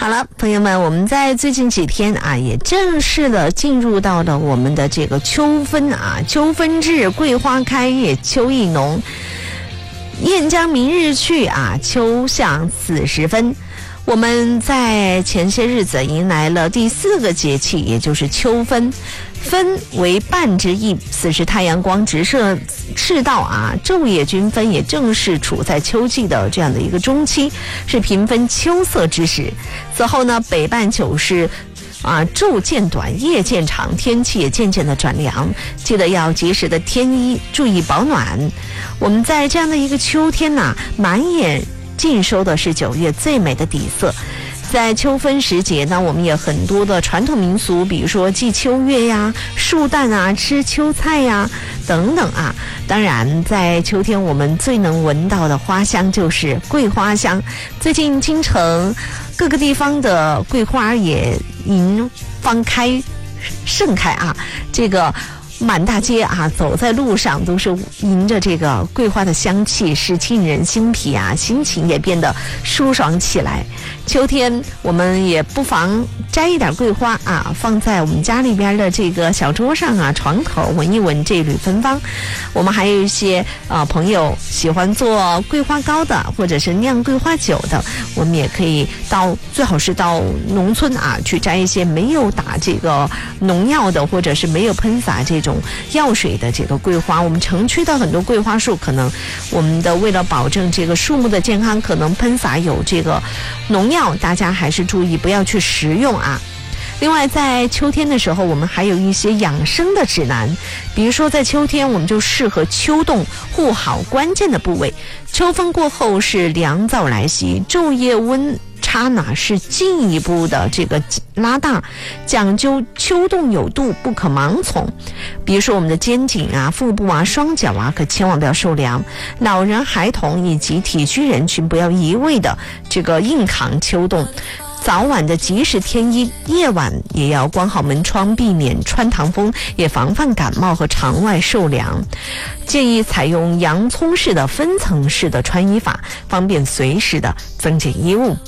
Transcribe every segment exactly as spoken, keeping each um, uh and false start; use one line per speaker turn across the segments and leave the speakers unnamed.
好了，朋友们，我们在最近几天啊，也正式的进入到了我们的这个秋分啊，秋分至，桂花开叶，秋意浓。雁将明日去啊，秋向此时分。我们在前些日子迎来了第四个节气，也就是秋分。分为半之意，此时太阳光直射赤道啊，昼夜均分，也正是处在秋季的这样的一个中期，是平分秋色之时。此后呢，北半球是啊，昼渐短，夜渐长，天气也渐渐的转凉，记得要及时的添衣，注意保暖。我们在这样的一个秋天呐、啊，满眼尽收的是九月最美的底色。在秋分时节呢，我们也很多的传统民俗，比如说祭秋月呀、树蛋啊、吃秋菜呀等等啊。当然，在秋天我们最能闻到的花香就是桂花香。最近京城各个地方的桂花也迎放开盛开啊，这个满大街啊，走在路上都是迎着这个桂花的香气，是沁人心脾啊，心情也变得舒爽起来。秋天我们也不妨摘一点桂花啊，放在我们家里边的这个小桌上啊，床头闻一闻这缕芬芳。我们还有一些啊朋友喜欢做桂花糕的，或者是酿桂花酒的，我们也可以到最好是到农村啊去摘一些没有打这个农药的，或者是没有喷洒这种药水的这个桂花。我们城区的很多桂花树，可能我们的为了保证这个树木的健康，可能喷洒有这个农药，大家还是注意不要去食用啊。另外，在秋天的时候，我们还有一些养生的指南，比如说在秋天，我们就适合秋冻护好关键的部位。秋分过后是凉燥来袭，昼夜温差呢是进一步的这个拉大，讲究秋冻有度，不可盲从。比如说我们的肩颈啊、腹部啊、双脚啊，可千万不要受凉。老人、孩童以及体虚人群不要一味的这个硬扛秋冻。早晚的及时添衣，夜晚也要关好门窗，避免穿堂风，也防范感冒和肠外受凉。建议采用洋葱式的分层式的穿衣法，方便随时的增减衣物。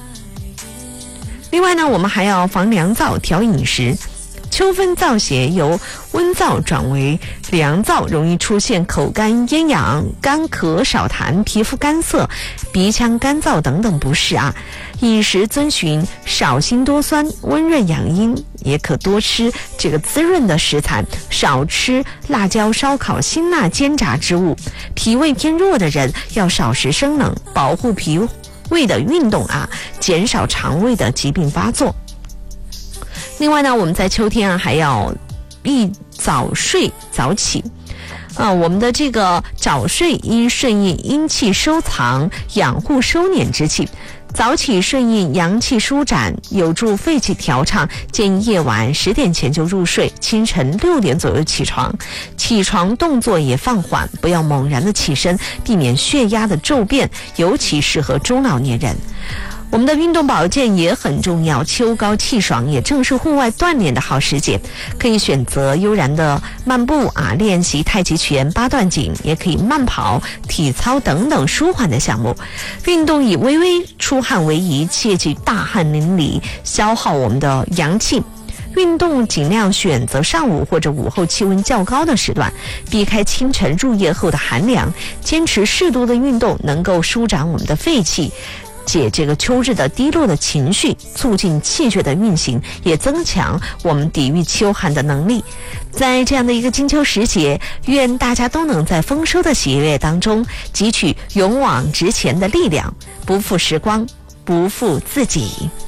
另外呢，我们还要防凉燥，调饮食。秋分燥邪由温燥转为凉燥，容易出现口干咽痒、干咳少痰、皮肤干涩、鼻腔干燥等等不适啊。饮食遵循少辛多酸，温润养阴，也可多吃这个滋润的食材，少吃辣椒、烧烤、辛辣煎炸之物。脾胃偏弱的人要少食生冷，保护脾胃的运动啊，减少肠胃的疾病发作。另外呢，我们在秋天啊还要宜早睡早起啊，我们的这个早睡应顺应阴气收藏、养护收敛之气，早起顺应阳气舒展，有助肺气调畅。建议夜晚十点前就入睡，清晨六点左右起床，起床动作也放缓，不要猛然的起身，避免血压的骤变，尤其适合中老年人。我们的运动保健也很重要，秋高气爽，也正是户外锻炼的好时节，可以选择悠然的漫步啊，练习太极拳、八段锦，也可以慢跑、体操等等舒缓的项目。运动以微微出汗为宜，切忌大汗淋漓，消耗我们的阳气。运动尽量选择上午或者午后气温较高的时段，避开清晨入夜后的寒凉，坚持适度的运动，能够舒展我们的肺气，解这个秋日的低落的情绪，促进气血的运行，也增强我们抵御秋寒的能力。在这样的一个金秋时节，愿大家都能在丰收的喜悦当中汲取勇往直前的力量，不负时光，不负自己。